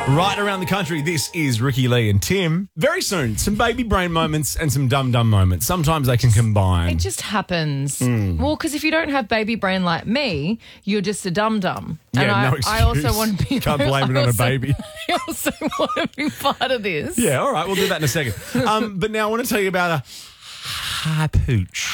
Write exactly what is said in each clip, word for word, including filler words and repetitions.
Right around the country, this is Ricky Lee and Tim. Very soon, some baby brain moments and some dumb dumb moments. Sometimes they can combine. It just happens. Mm. Well, because if you don't have baby brain like me, you're just a dum dum. Yeah, and I, no excuse. I also want to be. Can't blame it I on a also- baby. I also want to be part of this. Yeah, all right, we'll do that in a second. Um, but now I want to tell you about a hi pooch.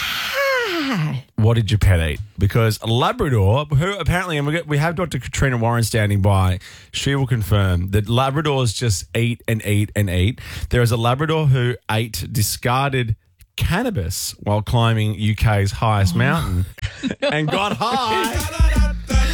Hi. What did your pet eat? Because a Labrador, who apparently, and we got- we have Doctor Katrina Warren standing by, she will confirm that Labradors just eat and eat and eat. There is a Labrador who ate discarded cannabis while climbing U K's highest mountain and got high.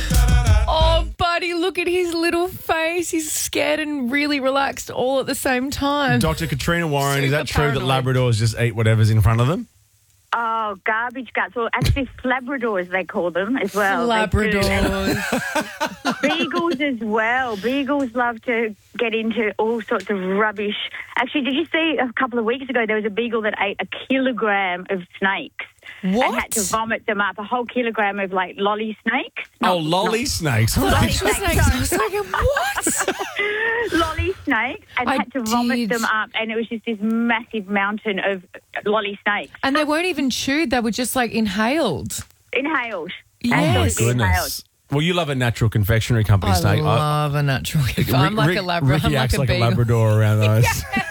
Oh, buddy, look at his little face. He's scared and really relaxed all at the same time. Doctor Katrina Warren, is that Super true that paranoid. Labradors just eat whatever's in front of them? Oh, garbage guts. Well, actually, Labradors, they call them as well. They do. Labradors. Beagles as well. Beagles love to get into all sorts of rubbish. Actually, did you see a couple of weeks ago there was a beagle that ate a kilogram of snakes What? and had to vomit them up, a whole kilogram of, like, lolly snakes? Oh, Not- lolly not- snakes. Lolly Snakes. snakes. I was like, what? lolly snakes and I had to vomit did. them up, and it was just this massive mountain of lolly snakes And they weren't even chewed. They were just like inhaled. inhaled. Yes. Oh, my Absolutely inhaled. goodness. Well, you love a natural confectionery company I snake. love a natural. I'm like Rick- a Labrador. Ricky I'm like acts a like a beagle. Labrador around those.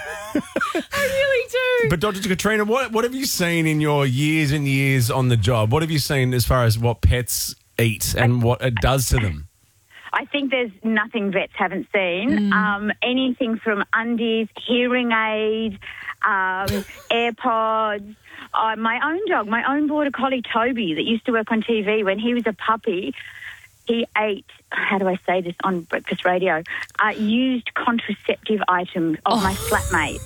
I really do. But Doctor Katrina, what what have you seen in your years and years on the job? What have you seen as far as what pets eat and what it does to them? I think there's nothing vets haven't seen. Um, anything from undies, hearing aid, um, AirPods. Uh, my own dog, my own border collie Toby, that used to work on T V when he was a puppy, he ate, how do I say this on breakfast radio, uh, used contraceptive items of my flatmate,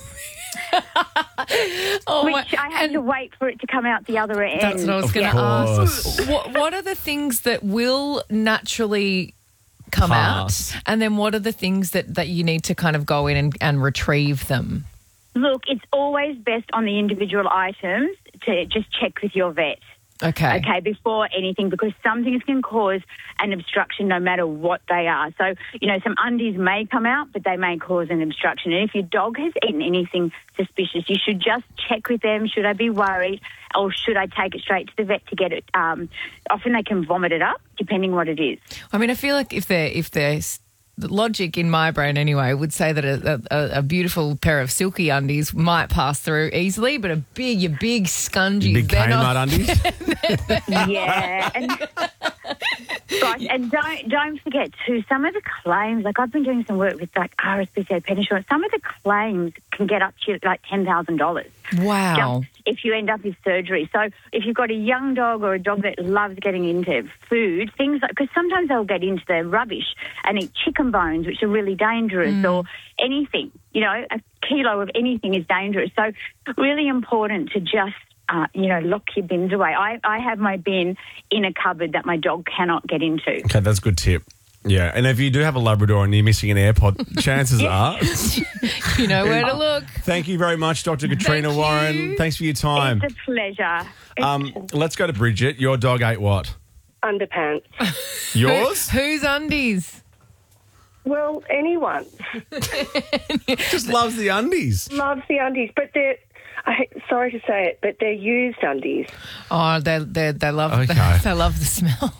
Oh, my- which I had to wait for it to come out the other end. That's what I was Of going to course. ask. What, what are the things that will naturally come Pass. out? And then what are the things that, that you need to kind of go in and, and retrieve them? Look, it's always best on the individual items to just check with your vet. Okay. Okay, before anything, because some things can cause an obstruction no matter what they are. So, you know, some undies may come out, but they may cause an obstruction. And if your dog has eaten anything suspicious, you should just check with them. Should I be worried, or should I take it straight to the vet to get it? Um, often they can vomit it up, depending what it is. I mean, I feel like if they're, if they're, the logic in my brain anyway would say that a, a, a beautiful pair of silky undies might pass through easily, but a big, your big scungies, Big they're Kmart not. undies? Yeah, and, gosh, and don't don't forget too. Some of the claims, like I've been doing some work with like R S P C A Pet Insurance. Some of the claims can get up to like ten thousand dollars. Wow. Just if you end up with surgery. So if you've got a young dog or a dog that loves getting into food, things like, because sometimes they'll get into the rubbish and eat chicken bones, which are really dangerous, or anything, you know, a kilo of anything is dangerous. So really important to just, uh, you know, lock your bins away. I, I have my bin in a cupboard that my dog cannot get into. Okay, that's a good tip. Yeah, and if you do have a Labrador and you're missing an AirPod, chances are. You know where to look. Thank you very much, Doctor Katrina Thank Warren. you. Thanks for your time. It's a pleasure. It's- Um, let's go to Bridget. Your dog ate what? Underpants. Yours? Whose undies? Well, anyone Just loves the undies. loves the undies, but they're, I, sorry to say it, but they're used undies. Oh, they they they love Okay. the, they love the smell.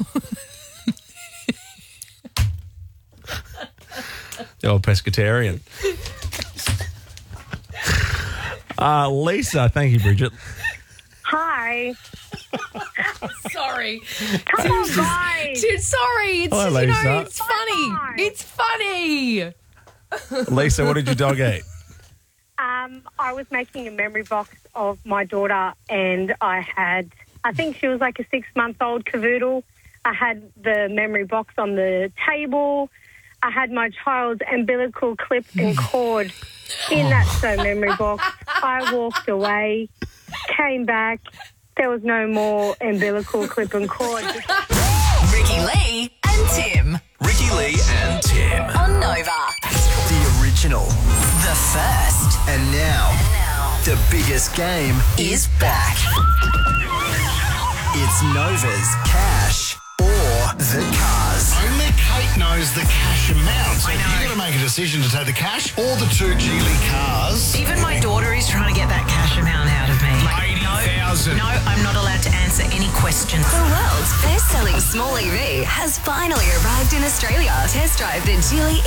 The old pescatarian. Uh, Lisa, thank you, Bridget. Hi. Sorry, Come on, guys. dude. Sorry, it's Hello, you know Lisa. it's funny. Bye. It's funny. Lisa, what did your dog eat? Um, I was making a memory box of my daughter, and I had, I think she was like a six-month-old cavoodle. I had the memory box on the table. I had my child's umbilical clip and cord in that so memory box. I walked away, came back. There was no more umbilical clip and cord. Ricky Lee and Tim Ricky Lee and Tim. on Nova. The original. The first And now, the biggest game is back. It's Nova's Cash or the Cars. Only Kate knows the cash amount. So you've got to make a decision to take the cash or the two Geely cars. Even my daughter is trying to get that cash amount out of me. eighty thousand. No, I'm not allowed to answer any questions. The world's best-selling small E V has finally arrived in Australia. Test drive the Geely